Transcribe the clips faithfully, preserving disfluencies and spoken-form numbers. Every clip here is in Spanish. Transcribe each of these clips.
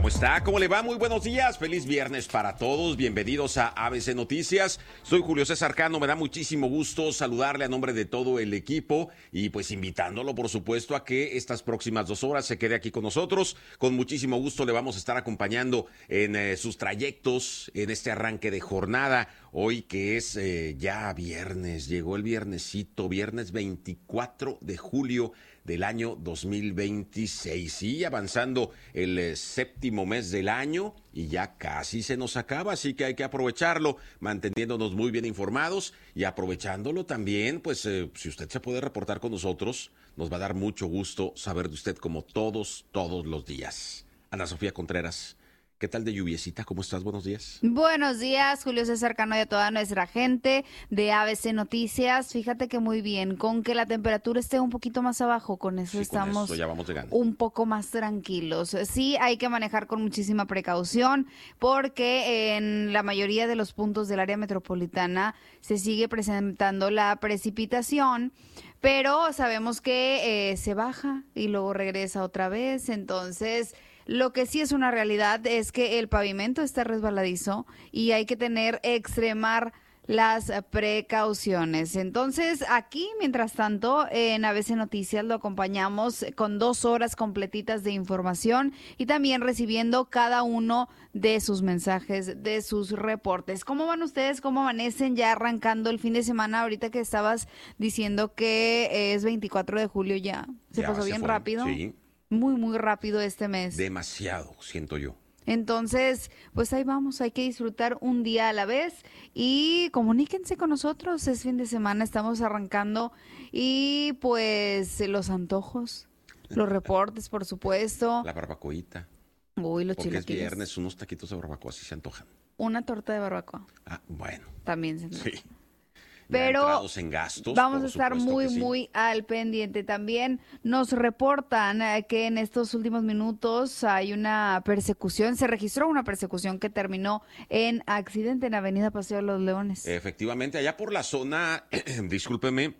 está? ¿Cómo le va? Muy buenos días. Feliz viernes para todos. Bienvenidos a A B C Noticias. Soy Julio César Cano. Me da muchísimo gusto saludarle a nombre de todo el equipo y pues invitándolo, por supuesto, a que estas próximas dos horas se quede aquí con nosotros. Con muchísimo gusto le vamos a estar acompañando en eh, sus trayectos, en este arranque de jornada. Hoy que es eh, ya viernes, llegó el viernesito, viernes veinticuatro de julio del año dos mil veintiséis, y avanzando el eh, séptimo mes del año y ya casi se nos acaba, así que hay que aprovecharlo, manteniéndonos muy bien informados y aprovechándolo también, pues eh, si usted se puede reportar con nosotros, nos va a dar mucho gusto saber de usted como todos, todos los días. Ana Sofía Contreras, ¿qué tal de lluviecita? ¿Cómo estás? Buenos días. Buenos días, Julio César Cano, y a toda nuestra gente de A B C Noticias. Fíjate que muy bien, con que la temperatura esté un poquito más abajo, con eso Sí, estamos con esto ya vamos llegando. un poco más tranquilos. Sí, hay que manejar con muchísima precaución porque en la mayoría de los puntos del área metropolitana se sigue presentando la precipitación, pero sabemos que eh, se baja y luego regresa otra vez, entonces lo que sí es una realidad es que el pavimento está resbaladizo y hay que tener, extremar las precauciones. Entonces, aquí, mientras tanto, en A B C Noticias lo acompañamos con dos horas completitas de información y también recibiendo cada uno de sus mensajes, de sus reportes. ¿Cómo van ustedes? ¿Cómo amanecen ya arrancando el fin de semana? Ahorita que estabas diciendo que es veinticuatro de julio ya. ¿Se Ya pasó se bien fue. rápido? Sí. Muy, muy rápido este mes. Demasiado, siento yo. Entonces, pues ahí vamos, hay que disfrutar un día a la vez y comuníquense con nosotros, es fin de semana, estamos arrancando y pues los antojos, los reportes, por supuesto. La barbacoita. Uy, los Porque chilaquiles. es viernes, unos taquitos de barbacoa sí se antojan. Una torta de barbacoa. Ah, bueno. También se antoja. Sí. Pero entrados en gastos, vamos por a estar supuesto muy, que sí. muy al pendiente. También nos reportan eh, que en estos últimos minutos hay una persecución, se registró una persecución que terminó en accidente en Avenida Paseo de los Leones. Efectivamente, allá por la zona, discúlpeme,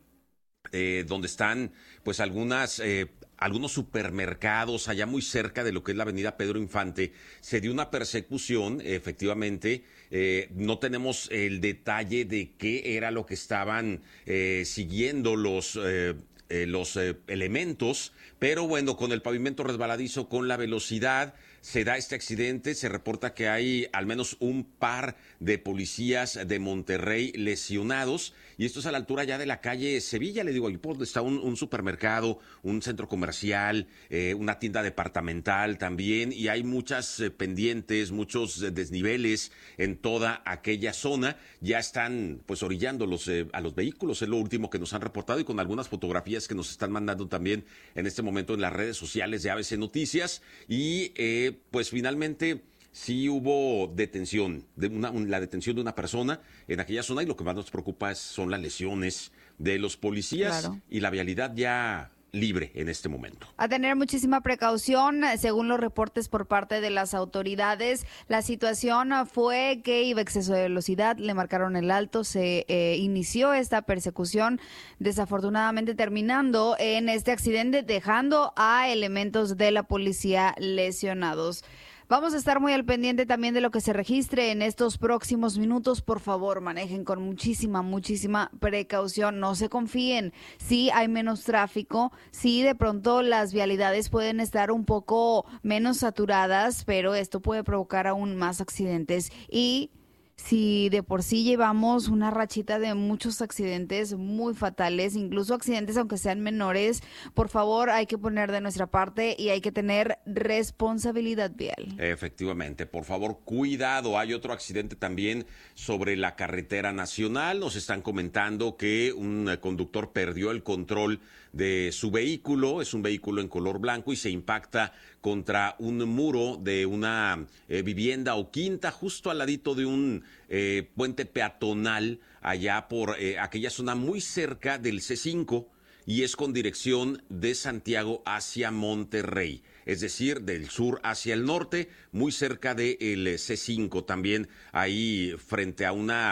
eh, donde están pues algunas... Eh, algunos supermercados allá muy cerca de lo que es la avenida Pedro Infante, se dio una persecución, efectivamente, eh, no tenemos el detalle de qué era lo que estaban eh, siguiendo los... Eh, Eh, los eh, elementos, pero bueno, con el pavimento resbaladizo, con la velocidad, se da este accidente, se reporta que hay al menos un par de policías de Monterrey lesionados, y esto es a la altura ya de la calle Sevilla, le digo, ahí por donde está un, un supermercado, un centro comercial, eh, una tienda departamental también, y hay muchas eh, pendientes, muchos eh, desniveles en toda aquella zona, ya están pues orillando los, eh, a los vehículos, es lo último que nos han reportado, y con algunas fotografías que nos están mandando también en este momento en las redes sociales de A B C Noticias, y eh, pues finalmente sí hubo detención, de una, un, la detención de una persona en aquella zona, y lo que más nos preocupa es, son las lesiones de los policías. Claro. Y la vialidad ya libre en este momento. A tener muchísima precaución, según los reportes por parte de las autoridades, la situación fue que iba a exceso de velocidad, le marcaron el alto, se eh, inició esta persecución, desafortunadamente terminando en este accidente, dejando a elementos de la policía lesionados. Vamos a estar muy al pendiente también de lo que se registre en estos próximos minutos. Por favor, manejen con muchísima, muchísima precaución. No se confíen. Sí hay menos tráfico, sí de pronto las vialidades pueden estar un poco menos saturadas, pero esto puede provocar aún más accidentes. Y si de por sí llevamos una rachita de muchos accidentes muy fatales, incluso accidentes aunque sean menores, por favor hay que poner de nuestra parte y hay que tener responsabilidad vial. Efectivamente, por favor, cuidado. Hay otro accidente también sobre la carretera nacional. Nos están comentando que un conductor perdió el control de su vehículo, es un vehículo en color blanco, y se impacta contra un muro de una eh, vivienda o quinta justo al ladito de un eh, puente peatonal allá por eh, aquella zona muy cerca del C cinco, y es con dirección de Santiago hacia Monterrey, es decir, del sur hacia el norte, muy cerca del C cinco, también ahí frente a una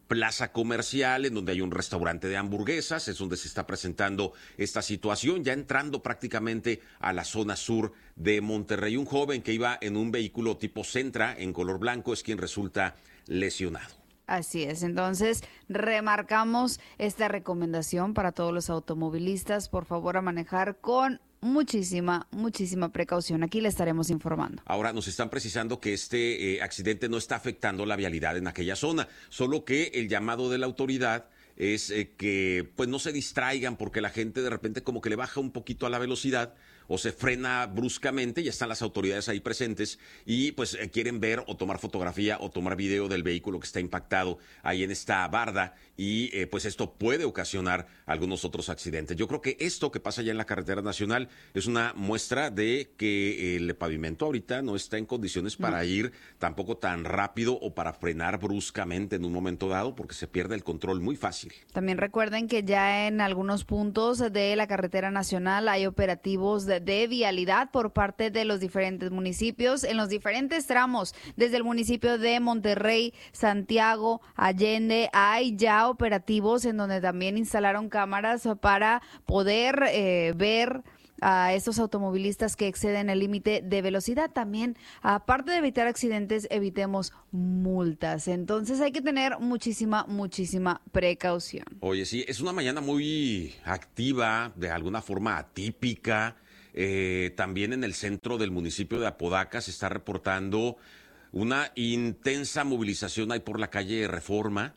plaza comercial en donde hay un restaurante de hamburguesas, es donde se está presentando esta situación, ya entrando prácticamente a la zona sur de Monterrey. Un joven que iba en un vehículo tipo Sentra en color blanco es quien resulta lesionado. Así es, entonces remarcamos esta recomendación para todos los automovilistas, por favor a manejar con muchísima, muchísima precaución. Aquí le estaremos informando. Ahora nos están precisando que este eh, accidente no está afectando la vialidad en aquella zona, solo que el llamado de la autoridad es eh, que pues no se distraigan porque la gente de repente como que le baja un poquito a la velocidad o se frena bruscamente, ya están las autoridades ahí presentes y pues eh, quieren ver o tomar fotografía o tomar video del vehículo que está impactado ahí en esta barda y eh, pues esto puede ocasionar algunos otros accidentes. Yo creo que esto que pasa ya en la carretera nacional es una muestra de que el pavimento ahorita no está en condiciones para no. ir tampoco tan rápido o para frenar bruscamente en un momento dado porque se pierde el control muy fácil. También recuerden que ya en algunos puntos de la carretera nacional hay operativos de de vialidad por parte de los diferentes municipios en los diferentes tramos, desde el municipio de Monterrey, Santiago, Allende, hay ya operativos en donde también instalaron cámaras para poder eh, ver a estos automovilistas que exceden el límite de velocidad. También, aparte de evitar accidentes, evitemos multas. Entonces hay que tener muchísima, muchísima precaución. Oye, sí, es una mañana muy activa, de alguna forma atípica. Eh, también en el centro del municipio de Apodaca se está reportando una intensa movilización ahí por la calle Reforma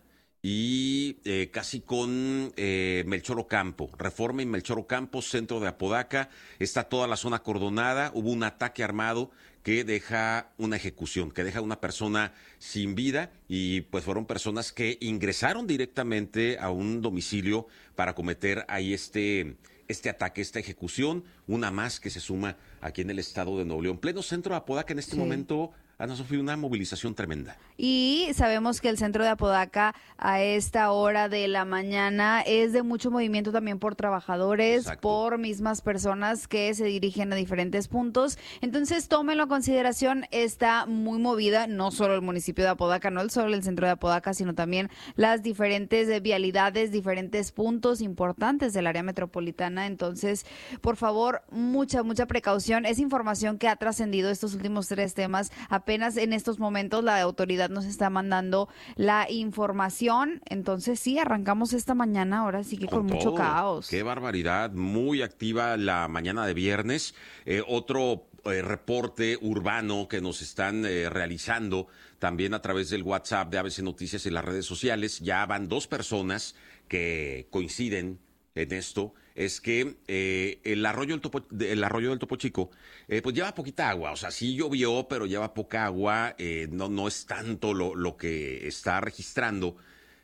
y eh, casi con eh, Melchor Ocampo. Reforma y Melchor Ocampo, centro de Apodaca, está toda la zona acordonada. Hubo un ataque armado que deja una ejecución, que deja una persona sin vida y pues fueron personas que ingresaron directamente a un domicilio para cometer ahí este... este ataque, esta ejecución, una más que se suma aquí en el estado de Nuevo León. Pleno centro de Apodaca en este sí. momento, Ana Sofía, una movilización tremenda. Y sabemos que el centro de Apodaca a esta hora de la mañana es de mucho movimiento también por trabajadores, Exacto. por mismas personas que se dirigen a diferentes puntos. Entonces, tómenlo en consideración, está muy movida, no solo el municipio de Apodaca, no solo el centro de Apodaca, sino también las diferentes vialidades, diferentes puntos importantes del área metropolitana. Entonces, por favor, mucha, mucha precaución. Es información que ha trascendido estos últimos tres temas. Apenas en estos momentos la autoridad nos está mandando la información, entonces sí, arrancamos esta mañana, ahora sí que con, con mucho caos. Qué barbaridad, muy activa la mañana de viernes. Eh, otro eh, reporte urbano que nos están eh, realizando también a través del WhatsApp de A B C Noticias y las redes sociales. Ya van dos personas que coinciden en esto, es que eh, el arroyo del Topo, el arroyo del Topo Chico, eh, pues lleva poquita agua, o sea, sí llovió, pero lleva poca agua, eh, no, no es tanto lo, lo que está registrando,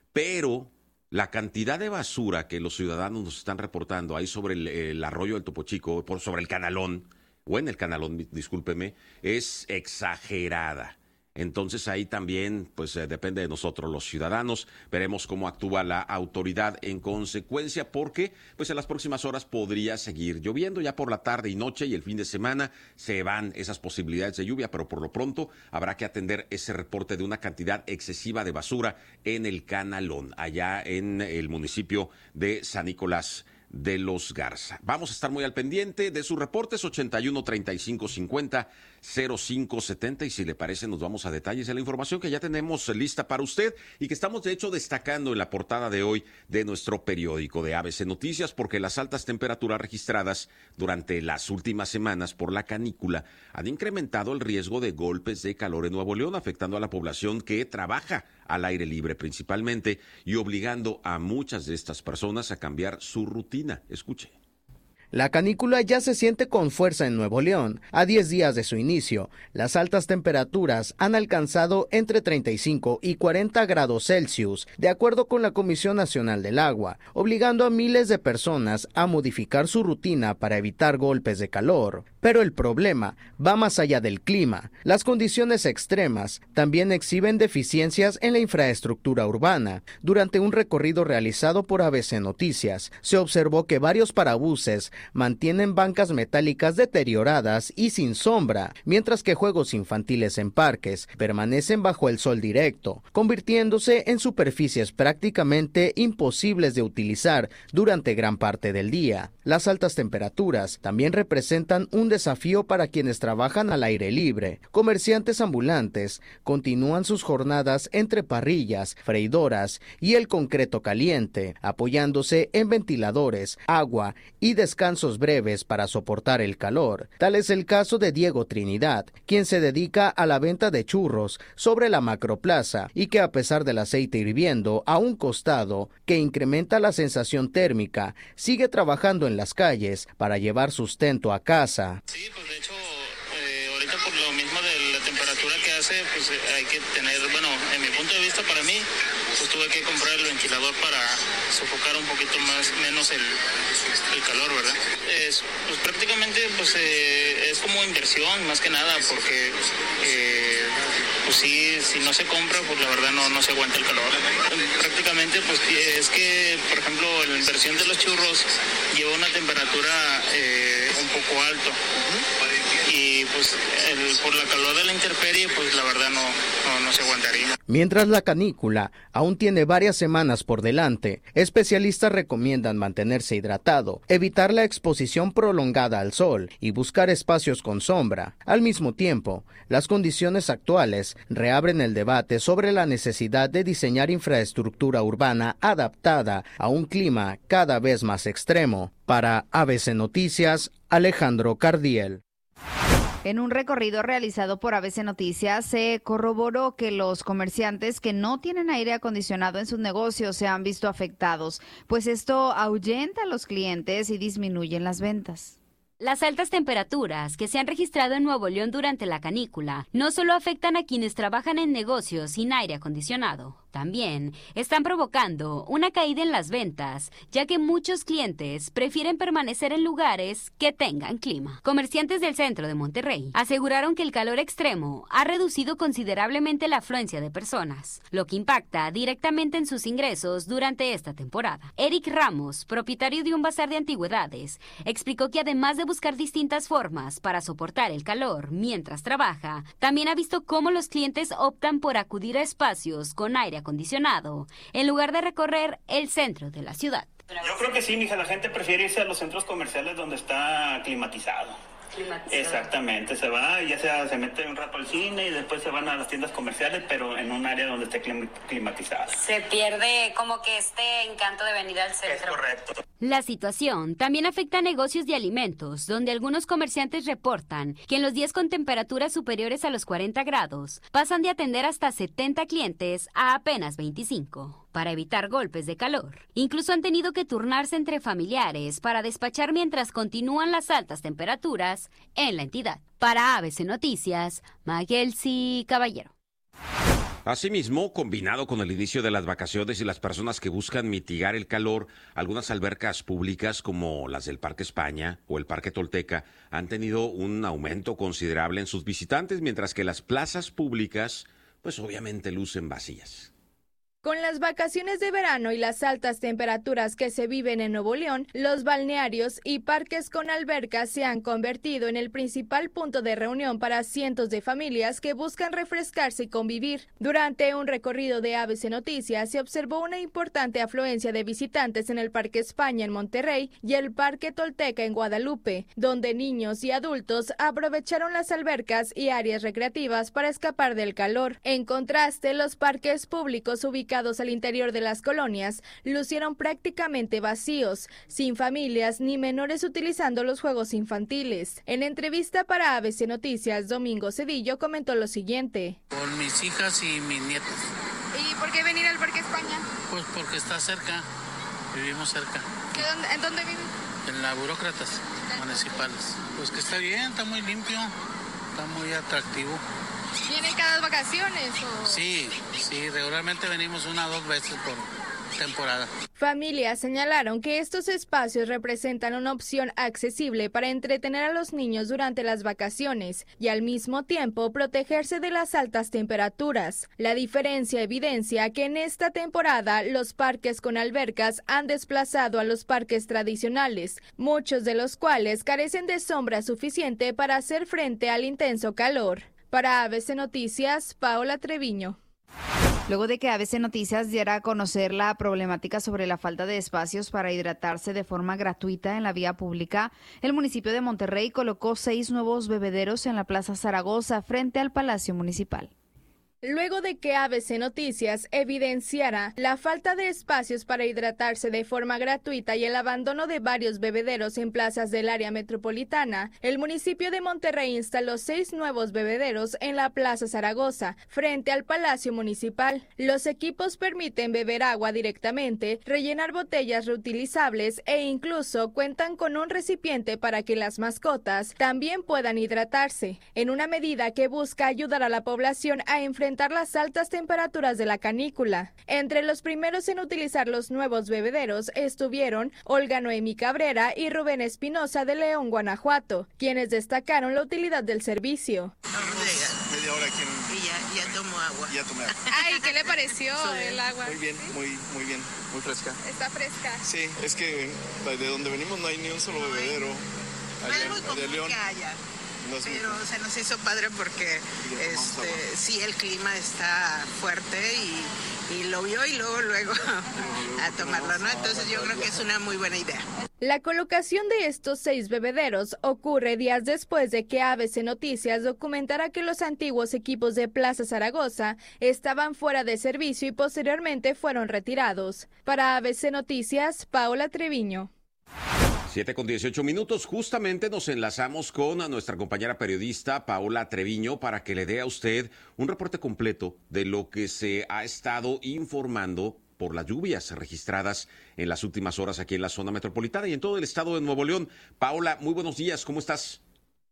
pero la cantidad de basura que los ciudadanos nos están reportando ahí sobre el, el arroyo del Topo Chico, por sobre el canalón, o en el canalón, discúlpeme, es exagerada. Entonces ahí también pues eh, depende de nosotros los ciudadanos, veremos cómo actúa la autoridad en consecuencia porque pues en las próximas horas podría seguir lloviendo, ya por la tarde y noche y el fin de semana se van esas posibilidades de lluvia, pero por lo pronto habrá que atender ese reporte de una cantidad excesiva de basura en el canalón, allá en el municipio de San Nicolás de los Garza. Vamos a estar muy al pendiente de sus reportes, ochenta y uno, treinta y cinco, cincuenta, cero cinco setenta, y si le parece nos vamos a detalles de la información que ya tenemos lista para usted y que estamos de hecho destacando en la portada de hoy de nuestro periódico de A B C Noticias, porque las altas temperaturas registradas durante las últimas semanas por la canícula han incrementado el riesgo de golpes de calor en Nuevo León, afectando a la población que trabaja al aire libre principalmente y obligando a muchas de estas personas a cambiar su rutina. Escuche. La canícula ya se siente con fuerza en Nuevo León. A diez días de su inicio, las altas temperaturas han alcanzado entre treinta y cinco y cuarenta grados Celsius, de acuerdo con la Comisión Nacional del Agua, obligando a miles de personas a modificar su rutina para evitar golpes de calor. Pero el problema va más allá del clima. Las condiciones extremas también exhiben deficiencias en la infraestructura urbana. Durante un recorrido realizado por A B C Noticias, se observó que varios parabuses mantienen bancas metálicas deterioradas y sin sombra, mientras que juegos infantiles en parques permanecen bajo el sol directo, convirtiéndose en superficies prácticamente imposibles de utilizar durante gran parte del día. Las altas temperaturas también representan un desafío para quienes trabajan al aire libre. Comerciantes ambulantes continúan sus jornadas entre parrillas, freidoras y el concreto caliente, apoyándose en ventiladores, agua y descansos breves para soportar el calor. Tal es el caso de Diego Trinidad, quien se dedica a la venta de churros sobre la macroplaza y que, a pesar del aceite hirviendo a un costado que incrementa la sensación térmica, sigue trabajando en las calles para llevar sustento a casa. Sí, pues de hecho, eh, ahorita por lo mismo de la temperatura que hace, pues eh, hay que tener, bueno, en mi punto de vista, para mí, pues tuve que comprar el ventilador para sofocar un poquito más, menos el, el calor, ¿verdad? Es, pues prácticamente, pues eh, es como inversión, más que nada, porque eh, pues sí, si no se compra, pues la verdad no, no se aguanta el calor. Prácticamente, pues es que, por ejemplo, la inversión de los churros lleva una temperatura eh, un poco alto. Y pues el, por la calor de la intemperie, pues la verdad no, no, no se aguantaría. Mientras la canícula aún tiene varias semanas por delante, especialistas recomiendan mantenerse hidratado, evitar la exposición prolongada al sol y buscar espacios con sombra. Al mismo tiempo, las condiciones actuales reabren el debate sobre la necesidad de diseñar infraestructura urbana adaptada a un clima cada vez más extremo. Para A B C Noticias, Alejandro Cardiel. En un recorrido realizado por A B C Noticias, se corroboró que los comerciantes que no tienen aire acondicionado en sus negocios se han visto afectados, pues esto ahuyenta a los clientes y disminuye las ventas. Las altas temperaturas que se han registrado en Nuevo León durante la canícula no solo afectan a quienes trabajan en negocios sin aire acondicionado, también están provocando una caída en las ventas, ya que muchos clientes prefieren permanecer en lugares que tengan clima. Comerciantes del centro de Monterrey aseguraron que el calor extremo ha reducido considerablemente la afluencia de personas, lo que impacta directamente en sus ingresos durante esta temporada. Eric Ramos, propietario de un bazar de antigüedades, explicó que además de buscar distintas formas para soportar el calor mientras trabaja, también ha visto cómo los clientes optan por acudir a espacios con aire acondicionado en lugar de recorrer el centro de la ciudad. Yo creo que sí, mija, la gente prefiere irse a los centros comerciales donde está climatizado. Climatizado. Exactamente, se va, ya sea se mete un rato al cine y después se van a las tiendas comerciales, pero en un área donde esté climatizada. Se pierde como que este encanto de venir al centro. Es correcto. La situación también afecta a negocios de alimentos, donde algunos comerciantes reportan que en los días con temperaturas superiores a los cuarenta grados, pasan de atender hasta setenta clientes a apenas veinticinco. Para evitar golpes de calor. Incluso han tenido que turnarse entre familiares para despachar mientras continúan las altas temperaturas en la entidad. Para A B C Noticias, Magelsi Caballero. Asimismo, combinado con el inicio de las vacaciones y las personas que buscan mitigar el calor, algunas albercas públicas como las del Parque España o el Parque Tolteca han tenido un aumento considerable en sus visitantes, mientras que las plazas públicas, pues obviamente lucen vacías. Con las vacaciones de verano y las altas temperaturas que se viven en Nuevo León, los balnearios y parques con albercas se han convertido en el principal punto de reunión para cientos de familias que buscan refrescarse y convivir. Durante un recorrido de A B C Noticias se observó una importante afluencia de visitantes en el Parque España en Monterrey y el Parque Tolteca en Guadalupe, donde niños y adultos aprovecharon las albercas y áreas recreativas para escapar del calor. En contraste, los parques públicos ubicados al interior de las colonias lucieron prácticamente vacíos, sin familias ni menores utilizando los juegos infantiles. En entrevista para A B C Noticias, Domingo Cedillo comentó lo siguiente. Por mis hijas y mis nietos. ¿Y por qué venir al Parque España? Pues porque está cerca, vivimos cerca. Dónde, ¿En dónde viven? En las burócratas municipales. Pues que está bien, está muy limpio, está muy atractivo. ¿Viene cada vacaciones o...? Sí, sí, regularmente venimos una o dos veces por, temporada. Familias señalaron que estos espacios representan una opción accesible para entretener a los niños durante las vacaciones y al mismo tiempo protegerse de las altas temperaturas. La diferencia evidencia que en esta temporada los parques con albercas han desplazado a los parques tradicionales, muchos de los cuales carecen de sombra suficiente para hacer frente al intenso calor. Para A B C Noticias, Paola Treviño. Luego de que A B C Noticias diera a conocer la problemática sobre la falta de espacios para hidratarse de forma gratuita en la vía pública, el municipio de Monterrey colocó seis nuevos bebederos en la Plaza Zaragoza frente al Palacio Municipal. Luego de que A B C Noticias evidenciara la falta de espacios para hidratarse de forma gratuita y el abandono de varios bebederos en plazas del área metropolitana, el municipio de Monterrey instaló seis nuevos bebederos en la Plaza Zaragoza, frente al Palacio Municipal. Los equipos permiten beber agua directamente, rellenar botellas reutilizables e incluso cuentan con un recipiente para que las mascotas también puedan hidratarse, en una medida que busca ayudar a la población a enfrentar las altas temperaturas de la canícula. Entre los primeros en utilizar los nuevos bebederos estuvieron Olga Noemí Cabrera y Rubén Espinosa de León, Guanajuato, quienes destacaron la utilidad del servicio. Media hora aquí en... Y ya, ya tomo agua. Ya tomé agua. Ay, ¿qué le pareció el agua? Muy bien, muy, muy bien, muy fresca. Está fresca. Sí, es que de donde venimos no hay ni un solo bebedero. No es muy común que haya. No pero se nos hizo padre porque este, sí, el clima está fuerte y, y lo vio y luego, luego a tomarlo, ¿no? Entonces yo creo que es una muy buena idea. La colocación de estos seis bebederos ocurre días después de que A B C Noticias documentara que los antiguos equipos de Plaza Zaragoza estaban fuera de servicio y posteriormente fueron retirados. Para A B C Noticias, Paola Treviño. Siete con dieciocho minutos, justamente nos enlazamos con a nuestra compañera periodista Paola Treviño para que le dé a usted un reporte completo de lo que se ha estado informando por las lluvias registradas en las últimas horas aquí en la zona metropolitana y en todo el estado de Nuevo León. Paola, muy buenos días, ¿cómo estás?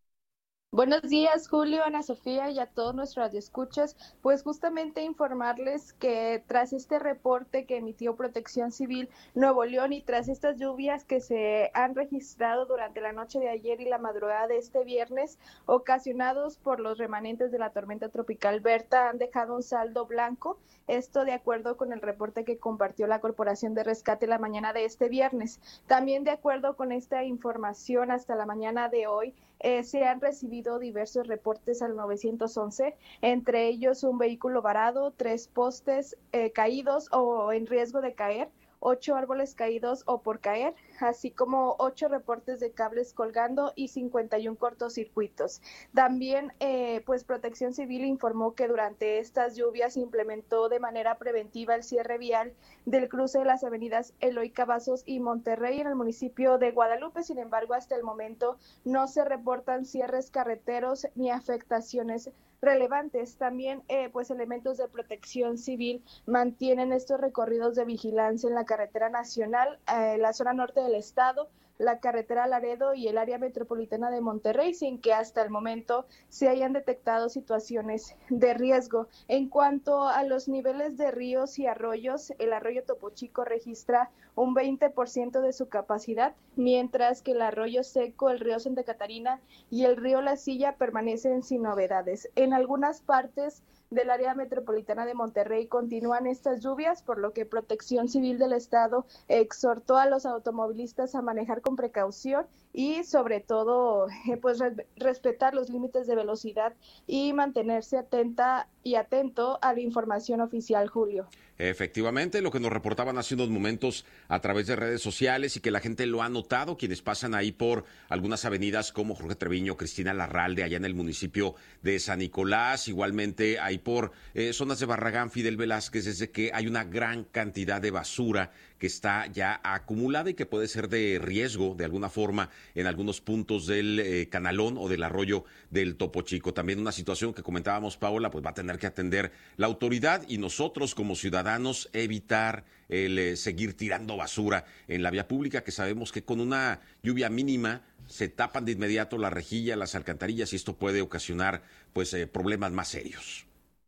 Buenos días, Julio, Ana Sofía y a todos nuestros radioescuchas. Pues justamente informarles que tras este reporte que emitió Protección Civil Nuevo León y tras estas lluvias que se han registrado durante la noche de ayer y la madrugada de este viernes, ocasionados por los remanentes de la tormenta tropical Berta, han dejado un saldo blanco. Esto de acuerdo con el reporte que compartió la Corporación de Rescate la mañana de este viernes. También de acuerdo con esta información, hasta la mañana de hoy, Eh, se han recibido diversos reportes al nueve once, entre ellos un vehículo varado, tres postes eh, caídos o en riesgo de caer, ocho árboles caídos o por caer, así como ocho reportes de cables colgando y cincuenta y uno cortocircuitos. También, eh, pues Protección Civil informó que durante estas lluvias implementó de manera preventiva el cierre vial del cruce de las avenidas Eloy Cavazos y Monterrey en el municipio de Guadalupe. Sin embargo, hasta el momento no se reportan cierres carreteros ni afectaciones relevantes. También eh, pues elementos de Protección Civil mantienen estos recorridos de vigilancia en la carretera nacional, eh, la zona norte del estado, la carretera Laredo y el área metropolitana de Monterrey, sin que hasta el momento se hayan detectado situaciones de riesgo. En cuanto a los niveles de ríos y arroyos, el arroyo Topo Chico registra un veinte por ciento de su capacidad, mientras que el arroyo Seco, el río Santa Catarina y el río La Silla permanecen sin novedades. En algunas partes del área metropolitana de Monterrey continúan estas lluvias, por lo que Protección Civil del Estado exhortó a los automovilistas a manejar con precaución y sobre todo eh, pues re- respetar los límites de velocidad y mantenerse atenta y atento a la información oficial, Julio. Efectivamente, lo que nos reportaban hace unos momentos a través de redes sociales y que la gente lo ha notado, quienes pasan ahí por algunas avenidas como Jorge Treviño, Cristina Larralde, allá en el municipio de San Nicolás, igualmente ahí por eh, zonas de Barragán, Fidel Velázquez, es de que hay una gran cantidad de basura que está ya acumulada y que puede ser de riesgo de alguna forma en algunos puntos del eh, canalón o del arroyo del Topo Chico. También una situación que comentábamos, Paola, pues va a tener que atender la autoridad y nosotros como ciudadanos evitar el eh, seguir tirando basura en la vía pública, que sabemos que con una lluvia mínima se tapan de inmediato la rejilla, las alcantarillas y esto puede ocasionar pues eh, problemas más serios.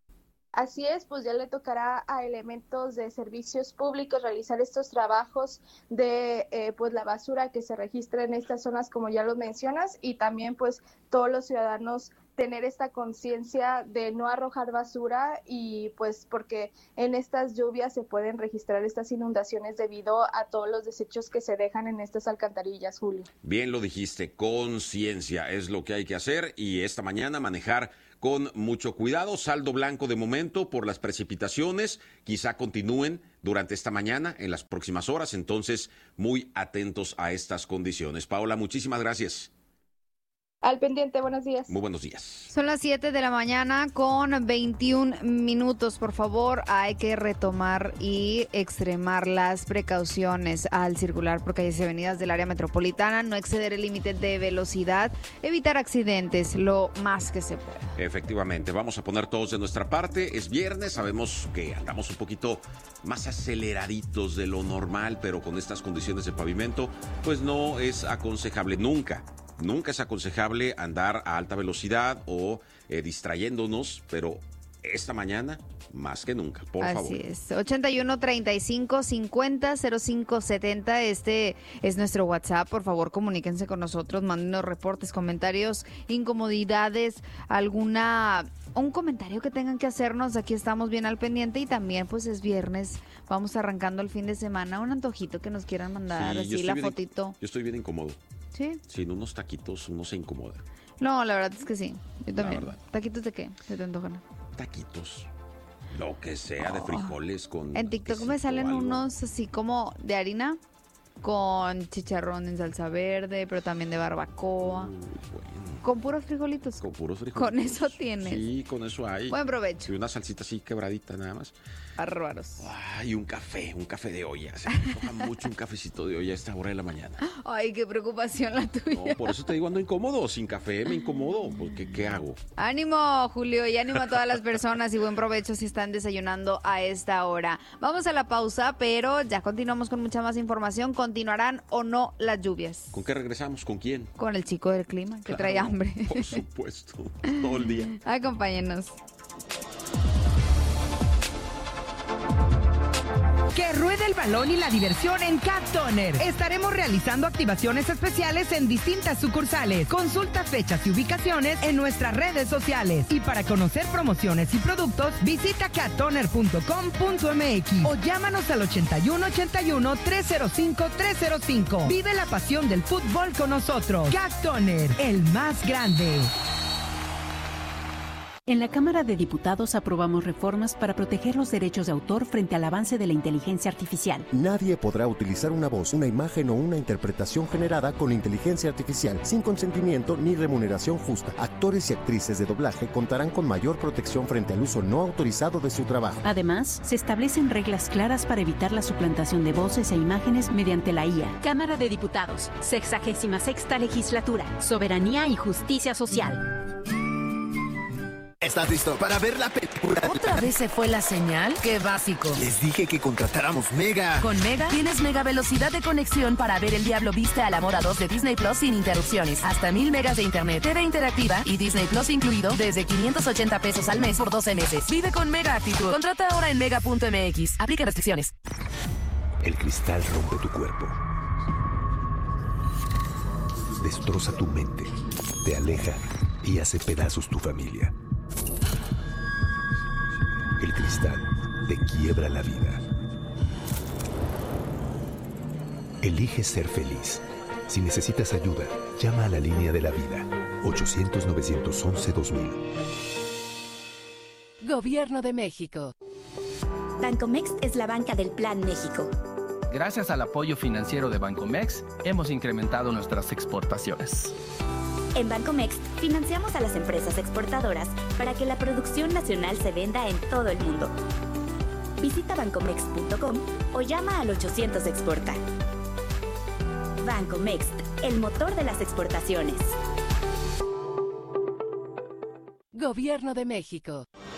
Así es, pues ya le tocará a elementos de servicios públicos realizar estos trabajos de eh, pues la basura que se registra en estas zonas, como ya lo mencionas, y también pues todos los ciudadanos tener esta conciencia de no arrojar basura, y pues porque en estas lluvias se pueden registrar estas inundaciones debido a todos los desechos que se dejan en estas alcantarillas, Julio. Bien lo dijiste, conciencia es lo que hay que hacer, y esta mañana manejar con mucho cuidado. Saldo blanco de momento por las precipitaciones, quizá continúen durante esta mañana, en las próximas horas, entonces muy atentos a estas condiciones. Paola, muchísimas gracias. Al pendiente, buenos días. Muy buenos días. Son las siete de la mañana con veintiún minutos. Por favor, hay que retomar y extremar las precauciones al circular por calles y avenidas del área metropolitana, no exceder el límite de velocidad, evitar accidentes lo más que se pueda. Efectivamente, vamos a poner todos de nuestra parte. Es viernes, sabemos que andamos un poquito más aceleraditos de lo normal, pero con estas condiciones de pavimento, pues no es aconsejable nunca. Nunca es aconsejable andar a alta velocidad o eh, distrayéndonos, pero esta mañana más que nunca, por Así favor. Así es. ochenta y uno, treinta y cinco, cincuenta, cero cinco setenta. Este es nuestro WhatsApp. Por favor, comuníquense con nosotros, mándenos reportes, comentarios, incomodidades, alguna un comentario que tengan que hacernos. Aquí estamos bien al pendiente, y también pues es viernes, vamos arrancando el fin de semana, un antojito que nos quieran mandar, Sí, así la bien, fotito. Yo estoy bien incómodo. ¿Sí? Sin unos taquitos uno se incomoda. No, la verdad es que sí. Yo también. La verdad. ¿Taquitos de qué? ¿Se te antojan? Taquitos. Lo que sea, de frijoles con... En TikTok quesito, me salen algo. unos así como de harina con chicharrón en salsa verde, pero también de barbacoa. Uy, bueno. Con puros frijolitos. Con puros frijolitos. Con eso tienes. Sí, con eso hay. Buen provecho. Y una salsita así quebradita nada más. Bárbaros. Ay, un café, un café de olla. Se me antoja mucho un cafecito de olla a esta hora de la mañana. Ay, qué preocupación la tuya. No, por eso te digo, ando incómodo. Sin café me incomodo. Porque, ¿qué hago? Ánimo, Julio, y ánimo a todas las personas, y buen provecho si están desayunando a esta hora. Vamos a la pausa, pero ya continuamos con mucha más información. ¿Continuarán o no las lluvias? ¿Con qué regresamos? ¿Con quién? Con el chico del clima, que Claro, trae hambre. Por supuesto, todo el día. Acompáñenos. Que ruede el balón y la diversión en Cat Toner. Estaremos realizando activaciones especiales en distintas sucursales. Consulta fechas y ubicaciones en nuestras redes sociales. Y para conocer promociones y productos, visita cat toner punto com punto m x o llámanos al ochenta y uno, ochenta y uno, trescientos cinco, trescientos cinco. Vive la pasión del fútbol con nosotros. Cat Toner, el más grande. En la Cámara de Diputados aprobamos reformas para proteger los derechos de autor frente al avance de la inteligencia artificial. Nadie podrá utilizar una voz, una imagen o una interpretación generada con inteligencia artificial sin consentimiento ni remuneración justa. Actores y actrices de doblaje contarán con mayor protección frente al uso no autorizado de su trabajo. Además, se establecen reglas claras para evitar la suplantación de voces e imágenes mediante la I A. Cámara de Diputados, sexagésima sexta legislatura, soberanía y justicia social. ¿Estás listo para ver la película? ¿Otra vez se fue la señal? ¡Qué básico! Les dije que contratáramos Mega. Con Mega tienes mega velocidad de conexión para ver El Diablo Viste a la Moda dos de Disney Plus sin interrupciones. Hasta mil megas de internet, T V interactiva y Disney Plus incluido desde quinientos ochenta pesos al mes por doce meses. Vive con Mega actitud. Contrata ahora en mega punto m x. Aplica restricciones. El cristal rompe tu cuerpo. Destroza tu mente. Te aleja y hace pedazos tu familia. El cristal te quiebra la vida. Elige ser feliz. Si necesitas ayuda, llama a la línea de la vida. ochocientos, novecientos once, dos mil. Gobierno de México. Bancomext es la banca del Plan México. Gracias al apoyo financiero de Bancomext, hemos incrementado nuestras exportaciones. En Bancomext financiamos a las empresas exportadoras para que la producción nacional se venda en todo el mundo. Visita bancomext punto com o llama al ochocientos exporta. Bancomext, el motor de las exportaciones. Gobierno de México.